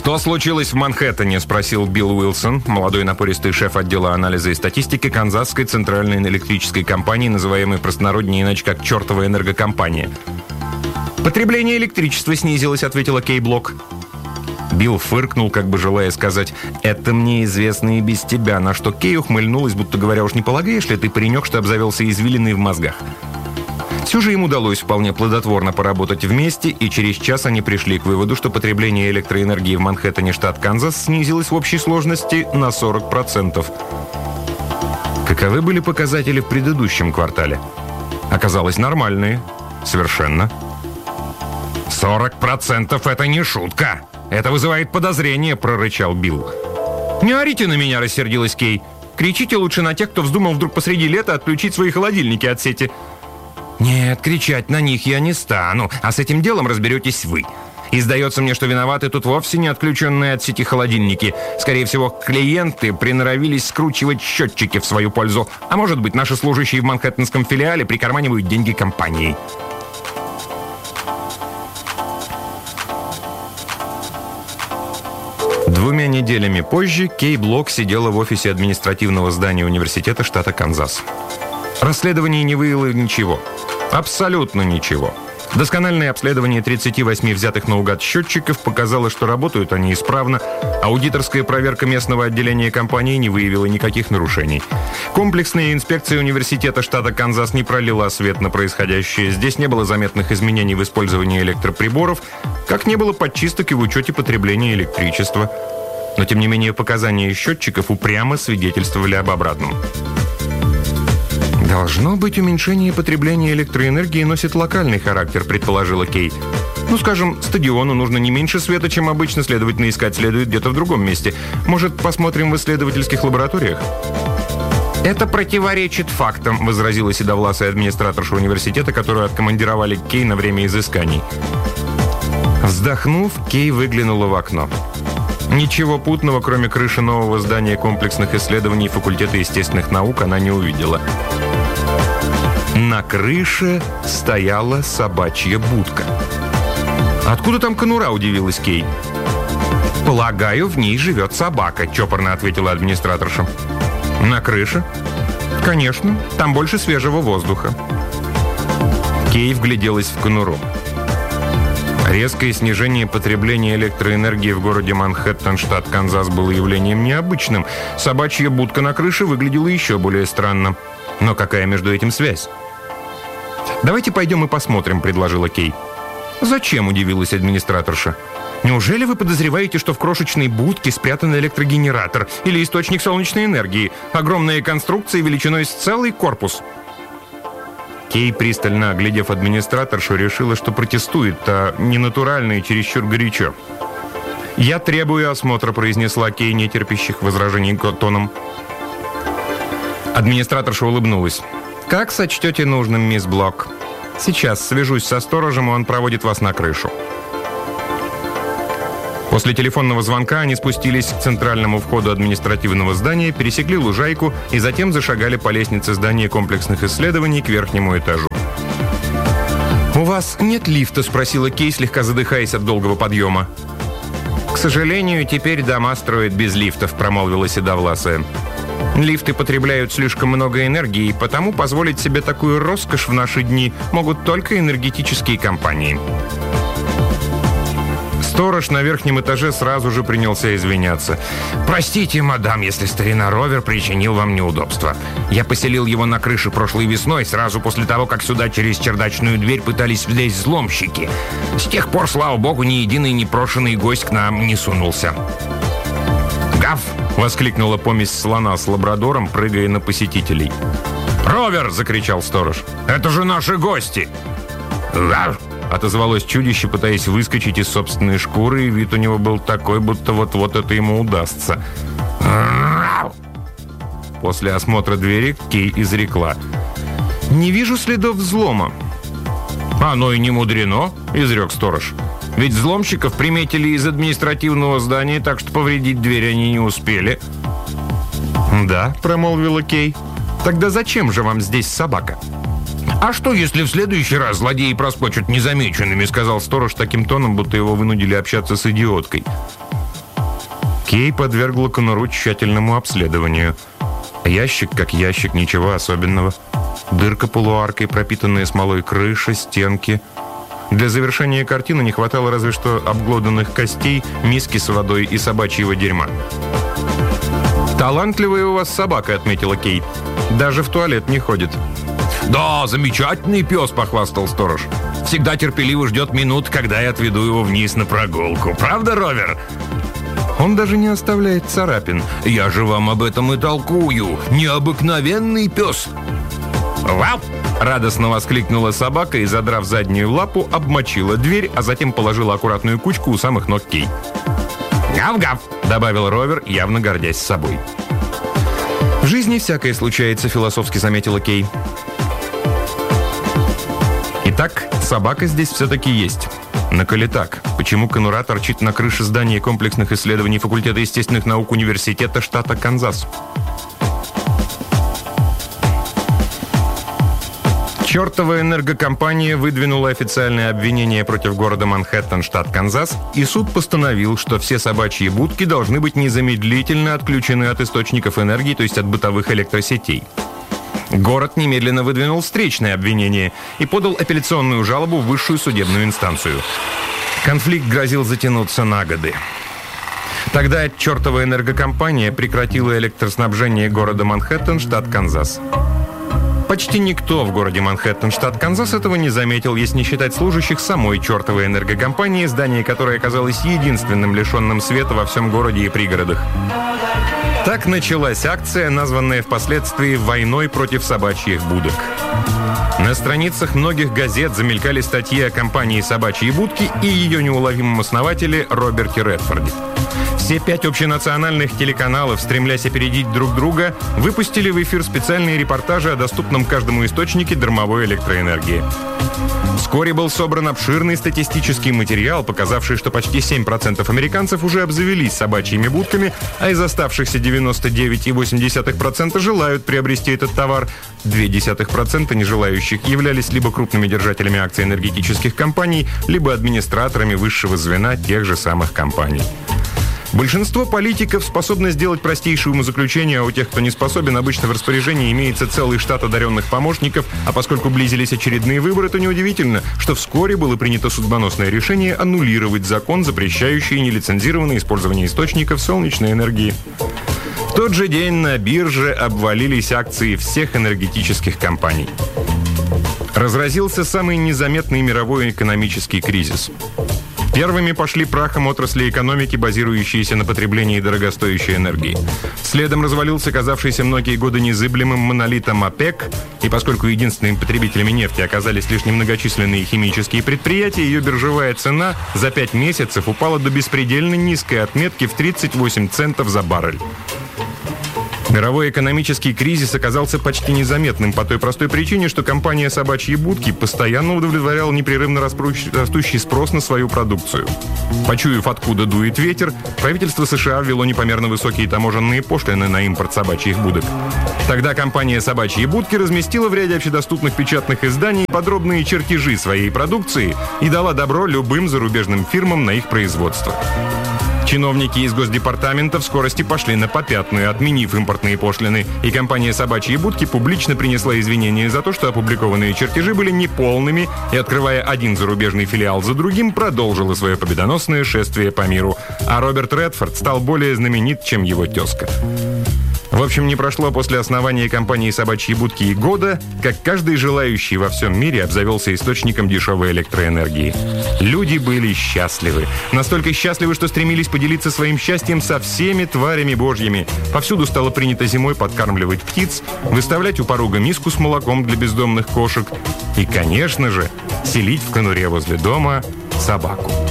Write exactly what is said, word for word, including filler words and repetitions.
«Что случилось в Манхэттене?» – спросил Билл Уилсон, молодой напористый шеф отдела анализа и статистики Канзасской центральной электрической компании, называемой простонароднее иначе как «чертова энергокомпания». «Потребление электричества снизилось», – ответила Кей Блок. Билл фыркнул, как бы желая сказать: «Это мне известно и без тебя», на что Кей ухмыльнулась, будто говоря: «Уж не полагаешь ли ты, паренек, что обзавелся извилиной в мозгах?» Все же им удалось вполне плодотворно поработать вместе, и через час они пришли к выводу, что потребление электроэнергии в Манхэттене, штат Канзас, снизилось в общей сложности на сорок процентов. Каковы были показатели в предыдущем квартале? Оказалось, нормальные. Совершенно. «сорок процентов — это не шутка! Это вызывает подозрение», — прорычал Билл. «Не орите на меня», — рассердилась Кей. «Кричите лучше на тех, кто вздумал вдруг посреди лета отключить свои холодильники от сети». «Нет, кричать на них я не стану, а с этим делом разберетесь вы. И сдается мне, что виноваты тут вовсе не отключенные от сети холодильники. Скорее всего, клиенты приноровились скручивать счетчики в свою пользу. А может быть, наши служащие в манхэттенском филиале прикарманивают деньги компании». Двумя неделями позже Кей Блок сидела в офисе административного здания университета штата Канзас. Расследование не выявило ничего. Абсолютно ничего. Доскональное обследование тридцати восьми взятых наугад счетчиков показало, что работают они исправно. Аудиторская проверка местного отделения компании не выявила никаких нарушений. Комплексная инспекция университета штата Канзас не пролила свет на происходящее. Здесь не было заметных изменений в использовании электроприборов, как не было подчисток и в учете потребления электричества. Но, тем не менее, показания счетчиков упрямо свидетельствовали об обратном. «Должно быть, уменьшение потребления электроэнергии носит локальный характер», — предположила Кей. «Ну, скажем, стадиону нужно не меньше света, чем обычно, следовательно, искать следует где-то в другом месте. Может, посмотрим в исследовательских лабораториях?» «Это противоречит фактам», — возразила седовласая администраторша университета, которую откомандировали к Кей на время изысканий. Вздохнув, Кей выглянула в окно. Ничего путного, кроме крыши нового здания комплексных исследований факультета естественных наук, она не увидела. На крыше стояла собачья будка. «Откуда там конура?» – удивилась Кей. «Полагаю, в ней живет собака», – чопорно ответила администраторша. «На крыше?» «Конечно, там больше свежего воздуха». Кей вгляделась в конуру. Резкое снижение потребления электроэнергии в городе Манхэттен, штат Канзас, было явлением необычным. Собачья будка на крыше выглядела еще более странно. Но какая между этим связь? «Давайте пойдем и посмотрим», — предложила Кей. «Зачем?» — удивилась администраторша. «Неужели вы подозреваете, что в крошечной будке спрятан электрогенератор или источник солнечной энергии? Огромная конструкция величиной с целый корпус». Кей, пристально оглядев администраторшу, решила, что протестует, а ненатурально и чересчур горячо. «Я требую осмотра», — произнесла Кей нетерпящих возражений тоном. Администраторша улыбнулась. «Как сочтете нужным, мисс Блок. Сейчас свяжусь со сторожем, и он проводит вас на крышу». После телефонного звонка они спустились к центральному входу административного здания, пересекли лужайку и затем зашагали по лестнице здания комплексных исследований к верхнему этажу. «У вас нет лифта?» – спросила Кей, слегка задыхаясь от долгого подъема. «К сожалению, теперь дома строят без лифтов», – промолвила седовласая. «Лифты потребляют слишком много энергии, потому позволить себе такую роскошь в наши дни могут только энергетические компании». Сторож на верхнем этаже сразу же принялся извиняться. «Простите, мадам, если старина Ровер причинил вам неудобства. Я поселил его на крыше прошлой весной, сразу после того, как сюда через чердачную дверь пытались влезть взломщики. С тех пор, слава богу, ни единый непрошенный гость к нам не сунулся». «Гав!» — воскликнула помесь слона с лабрадором, прыгая на посетителей. «Ровер!» — закричал сторож. «Это же наши гости!» «Гав!» — отозвалось чудище, пытаясь выскочить из собственной шкуры, и вид у него был такой, будто вот-вот это ему удастся. После осмотра двери Кей изрекла: «Не вижу следов взлома». «Оно и не мудрено», — изрек сторож. «Ведь взломщиков приметили из административного здания, так что повредить дверь они не успели». «Да», — промолвила Кей. «Тогда зачем же вам здесь собака?» «А что, если в следующий раз злодеи проскочат незамеченными?» — сказал сторож таким тоном, будто его вынудили общаться с идиоткой. Кей подвергла конуру тщательному обследованию. Ящик как ящик, ничего особенного. Дырка полуаркой, пропитанная смолой крыша, стенки. Для завершения картины не хватало разве что обглоданных костей, миски с водой и собачьего дерьма. «Талантливая у вас собака», — отметила Кейт. «Даже в туалет не ходит». «Да, замечательный пес», — похвастал сторож. «Всегда терпеливо ждет минут, когда я отведу его вниз на прогулку. Правда, Ровер?» «Он даже не оставляет царапин». «Я же вам об этом и толкую. Необыкновенный пес». «Вау!» — радостно воскликнула собака и, задрав заднюю лапу, обмочила дверь, а затем положила аккуратную кучку у самых ног Кей. «Гав-гав!» — добавил Ровер, явно гордясь собой. «В жизни всякое случается», — философски заметила Кей. Итак, собака здесь все-таки есть. Но коли так, почему конура торчит на крыше здания комплексных исследований факультета естественных наук университета штата Канзас? Чертова энергокомпания выдвинула официальное обвинение против города Манхэттен, штат Канзас, и суд постановил, что все собачьи будки должны быть незамедлительно отключены от источников энергии, то есть от бытовых электросетей. Город немедленно выдвинул встречное обвинение и подал апелляционную жалобу в высшую судебную инстанцию. Конфликт грозил затянуться на годы. Тогда чертова энергокомпания прекратила электроснабжение города Манхэттен, штат Канзас. Почти никто в городе Манхэттен, штат Канзас, этого не заметил, если не считать служащих самой чертовой энергокомпании, здание которой оказалось единственным лишенным света во всем городе и пригородах. Так началась акция, названная впоследствии «Войной против собачьих будок». На страницах многих газет замелькали статьи о компании «Собачьи будки» и ее неуловимом основателе Роберте Редфорде. Все пять общенациональных телеканалов, стремлясь опередить друг друга, выпустили в эфир специальные репортажи о доступном каждому источнике дармовой электроэнергии. Вскоре был собран обширный статистический материал, показавший, что почти семь процентов американцев уже обзавелись собачьими будками, а из оставшихся девяносто девять целых восемь десятых процента желают приобрести этот товар. ноль целых две десятых процента нежелающих являлись либо крупными держателями акций энергетических компаний, либо администраторами высшего звена тех же самых компаний. Большинство политиков способны сделать простейшее умозаключение, а у тех, кто не способен, обычно в распоряжении имеется целый штат одаренных помощников, а поскольку близились очередные выборы, то неудивительно, что вскоре было принято судьбоносное решение аннулировать закон, запрещающий нелицензированное использование источников солнечной энергии. В тот же день на бирже обвалились акции всех энергетических компаний. Разразился самый незаметный мировой экономический кризис. Первыми пошли прахом отрасли экономики, базирующиеся на потреблении дорогостоящей энергии. Следом развалился казавшийся многие годы незыблемым монолитом ОПЕК, и поскольку единственными потребителями нефти оказались лишь немногочисленные химические предприятия, ее биржевая цена за пять месяцев упала до беспредельно низкой отметки в тридцать восемь центов за баррель. Мировой экономический кризис оказался почти незаметным по той простой причине, что компания «Собачьи будки» постоянно удовлетворяла непрерывно растущий спрос на свою продукцию. Почуяв, откуда дует ветер, правительство США ввело непомерно высокие таможенные пошлины на импорт собачьих будок. Тогда компания «Собачьи будки» разместила в ряде общедоступных печатных изданий подробные чертежи своей продукции и дала добро любым зарубежным фирмам на их производство. Чиновники из Госдепартамента в скорости пошли на попятную, отменив импортные пошлины, и компания «Собачьи будки» публично принесла извинения за то, что опубликованные чертежи были неполными, и, открывая один зарубежный филиал за другим, продолжила свое победоносное шествие по миру. А Роберт Редфорд стал более знаменит, чем его тезка. В общем, не прошло после основания компании «Собачьи будки» и года, как каждый желающий во всем мире обзавелся источником дешевой электроэнергии. Люди были счастливы. Настолько счастливы, что стремились поделиться своим счастьем со всеми тварями божьими. Повсюду стало принято зимой подкармливать птиц, выставлять у порога миску с молоком для бездомных кошек и, конечно же, селить в конуре возле дома собаку.